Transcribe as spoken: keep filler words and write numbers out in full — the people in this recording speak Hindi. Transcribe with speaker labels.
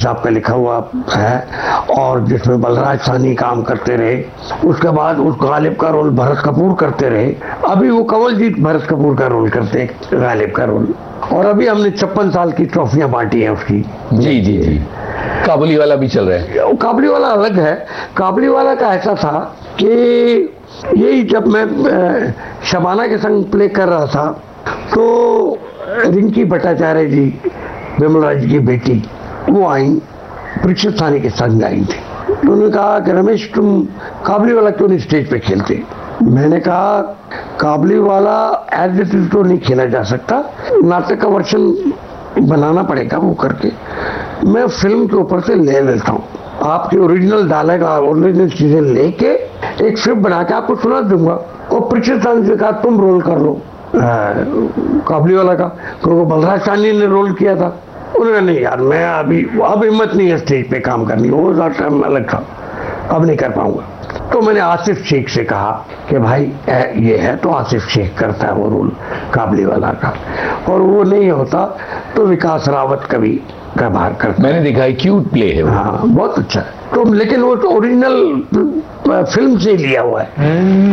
Speaker 1: साहब का लिखा हुआ है, और जिसमें बलराज साहनी काम करते रहे। उसके बाद उस गालिब का रोल भरत कपूर करते रहे। अभी वो कंवलजीत भरत कपूर का रोल करते हैं, गालिब का रोल। और अभी हमने छप्पन साल की ट्रॉफियां बांटी हैं उसकी।
Speaker 2: जी जी जी। काबुली वाला भी चल रहा है।
Speaker 1: काबुली वाला अलग है। काबुली वाला का ऐसा था कि यही जब मैं शबाना के संग प्ले कर रहा था तो रिंकी भट्टाचार्य जी, विमला जी की बेटी, वो आई, परीक्षित साहनी के संग आई थी। तो उन्होंने कहा कि रमेश तुम काबुली वाला क्यों नहीं स्टेज पे खेलते? मैंने कहा काबुली वाला एज इट इज तो नहीं खेला जा सकता, नाटक का वर्जन बनाना पड़ेगा वो करके मैं फिल्म के ऊपर से ले लेता हूँ। आपके ओरिजिनल डायलॉग ओरिजिनल चीजें लेके एक स्क्रिप्ट बना के आपको सुना दूंगा। और परीक्षित साहनी से कहा तुम रोल कर लो काबुली वाला का, क्योंकि बलराज साहनी ने रोल किया था। उन्होंने नहीं यार मैं अभी अब हिम्मत नहीं है स्टेज पे काम करनी, वो टाइम अलग था, अब नहीं कर पाऊंगा। तो मैंने आसिफ शेख से कहा कि भाई ये है, तो आसिफ शेख करता है वो रोल काबुली वाला का, और वो नहीं होता तो विकास रावत कभी का बाहर करता।
Speaker 2: मैंने देखा है, क्यूट प्ले है वो।
Speaker 1: हाँ बहुत अच्छा है। तो लेकिन वो तो ओरिजिनल फिल्म से लिया हुआ है।